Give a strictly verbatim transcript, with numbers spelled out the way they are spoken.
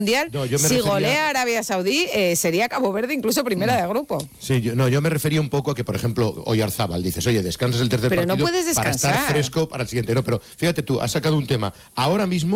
Mundial, No, yo me si refería... golea a Arabia Saudí, eh, sería Cabo Verde incluso primera no. de grupo. Sí, yo, no, yo me refería un poco a que, por ejemplo, Oyarzábal dices, oye, descansas el tercer pero partido no puedes para descansar. estar fresco para el siguiente. No, pero fíjate tú, has sacado un tema ahora mismo